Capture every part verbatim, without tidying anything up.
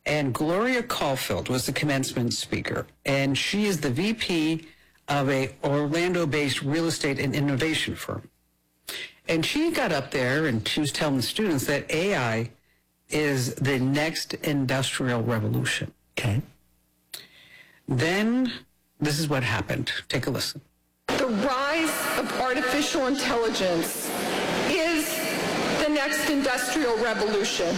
And Gloria Caulfield was the commencement speaker. And she is the V P of a Orlando-based real estate and innovation firm. And she got up there and she was telling the students that A I is the next industrial revolution. Okay. Then this is what happened. Take a listen. The rise of artificial intelligence is the next industrial revolution.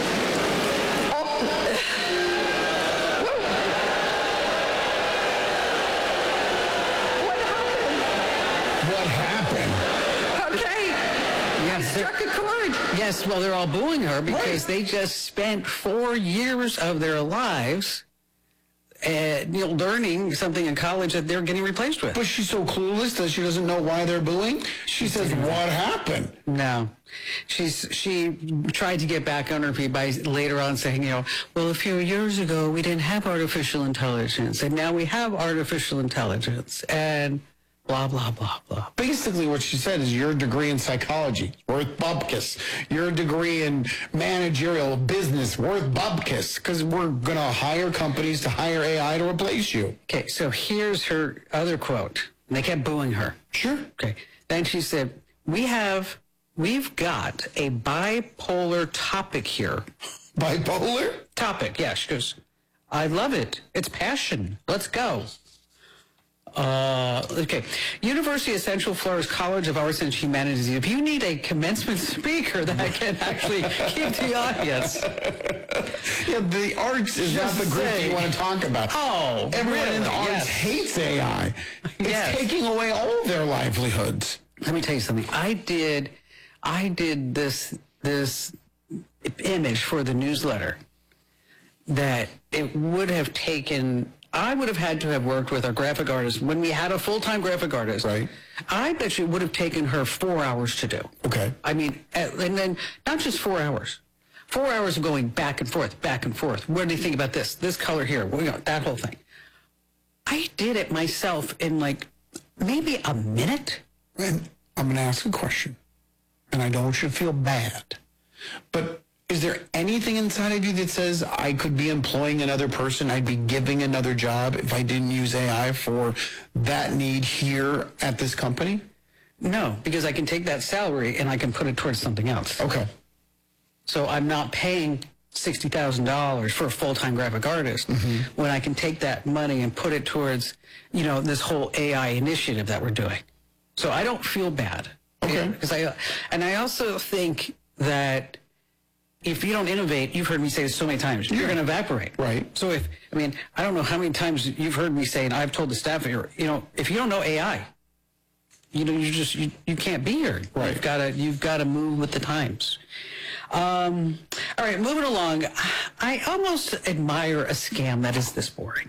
What happened? Okay. Yes, Struck a chord. yes, well, they're all booing her because Right. they just spent four years of their lives uh, you know, learning something in college that they're getting replaced with. But she's so clueless that she doesn't know why they're booing. She says, what happened? No. She's she tried to get back on her feet by later on saying, you know, well, a few years ago we didn't have artificial intelligence, and now we have artificial intelligence, and blah, blah, blah, blah. Basically, what she said is your degree in psychology, worth bupkis. Your degree in managerial business, worth bupkis, because we're going to hire companies to hire A I to replace you. Okay, so here's her other quote. And they kept booing her. Sure. Okay. Then she said, we have, we've got a bipolar topic here. Bipolar? Topic, yeah. She goes, I love it. It's passion. Let's go. Uh, okay. University of Central Florida's College of Arts and Humanities. If you need a commencement speaker that can actually keep the audience. Yeah, the arts is not the group say- you want to talk about. Oh, Everyone in the really? arts Yes. hates A I. It's Yes. taking away all their livelihoods. Let me tell you something. I did, I did this, this image for the newsletter that it would have taken, I would have had to have worked with our graphic artist when we had a full-time graphic artist. Right. I bet you it would have taken her four hours to do. Okay. I mean, uh, and then not just four hours. Four hours of going back and forth, back and forth. What do you think about this? This color here, well, you know, that whole thing. I did it myself in like maybe a minute. And I'm going to ask a question, and I don't want you to feel bad, but is there anything inside of you that says I could be employing another person, I'd be giving another job if I didn't use A I for that need here at this company? No, because I can take that salary and I can put it towards something else. Okay. So I'm not paying sixty thousand dollars for a full-time graphic artist when I can take that money and put it towards, you know, this whole A I initiative that we're doing. So I don't feel bad. Okay. Because I, and I also think that if you don't innovate, you've heard me say this so many times, you're going to evaporate. Right. So if, I mean, I don't know how many times you've heard me say, and I've told the staff here, you know, if you don't know A I, you know, you just, you, you can't be here. Right. You've got to, you've got to move with the times. Um, all right, moving along. I almost admire a scam that is this boring.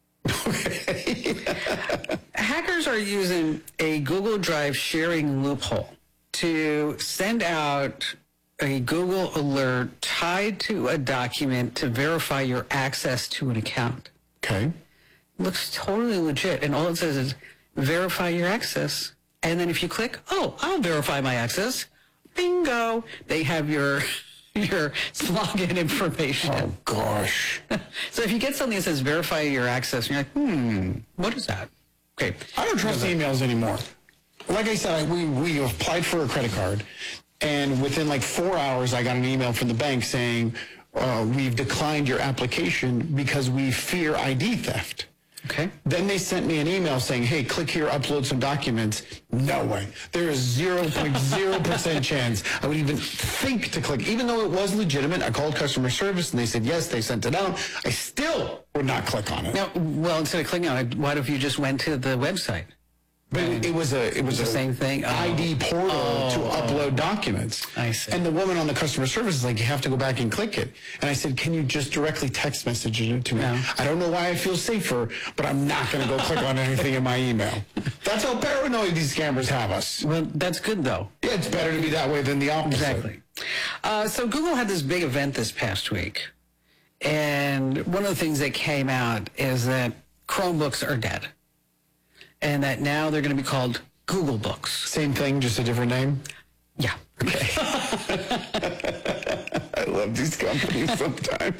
Hackers are using a Google Drive sharing loophole to send out a Google alert tied to a document to verify your access to an account. Okay. Looks totally legit, and all it says is verify your access. And then if you click, oh, I'll verify my access, bingo, they have your your login information. Oh, gosh. So if you get something that says verify your access, and you're like, hmm, what is that? Okay. I don't trust emails anymore. Like I said, I, we, we applied for a credit card, and within like four hours, I got an email from the bank saying, uh, we've declined your application because we fear I D theft. Okay. Then they sent me an email saying, hey, click here, upload some documents. No way. There is zero point zero percent chance I would even think to click. Even though it was legitimate, I called customer service and they said, yes, they sent it out. I still would not click on it. Now, well, instead of clicking on it, what if you just went to the website? But it, it was a it was The a same thing? Oh. I D portal Oh, to oh. upload documents. I see. And the woman on the customer service is like, you have to go back and click it. And I said, can you just directly text message it to me? No. I don't know why I feel safer, but I'm not going to go click on anything in my email. That's how paranoid these scammers have us. Well, that's good, though. Yeah, it's better to be that way than the opposite. Exactly. Uh, so Google had this big event this past week. And one of the things that came out is that Chromebooks are dead. And that now they're going to be called Google Books. Same thing, just a different name? Yeah. Okay. I love these companies sometimes.